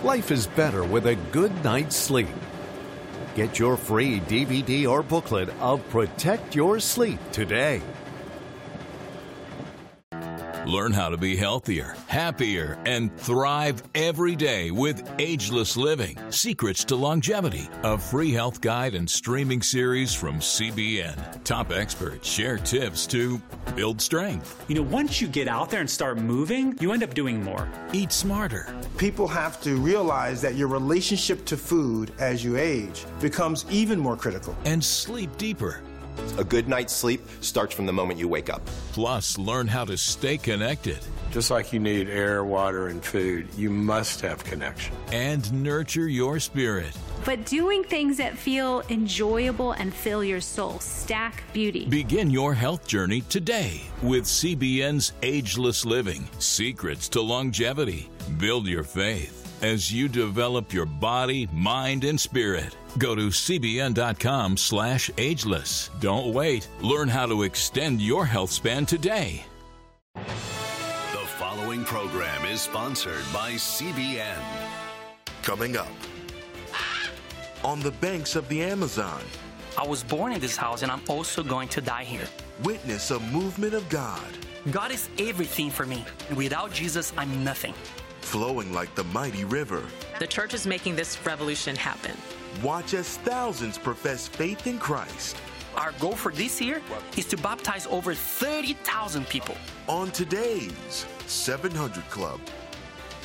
Life is better with a good night's sleep. Get your free DVD or booklet of Protect Your Sleep today. Learn how to be healthier, happier, and thrive every day with Ageless Living, Secrets to Longevity, a free health guide and streaming series from CBN. Top experts share tips to build strength. Once you get out there and start moving, you end up doing more. Eat smarter. People have to realize that your relationship to food as you age becomes even more critical. And sleep deeper. A good night's sleep starts from the moment you wake up. Plus, learn how to stay connected. Just like you need air, water, and food, you must have connection. And nurture your spirit. But doing things that feel enjoyable and fill your soul. Stack Beauty. Begin your health journey today with CBN's Ageless Living, Secrets to Longevity. Build your faith as you develop your body, mind, and spirit. Go to cbn.com/ageless. Don't wait. Learn how to extend your health span today. The following program is sponsored by CBN. Coming up, on the banks of the Amazon, I was born in this house and I'm also going to die here. witness a movement of God. God is everything for me. Without Jesus, I'm nothing. Flowing like the mighty river. The church is making this revolution happen. Watch as thousands profess faith in Christ. Our goal for this year is to baptize over 30,000 people. On today's 700 Club.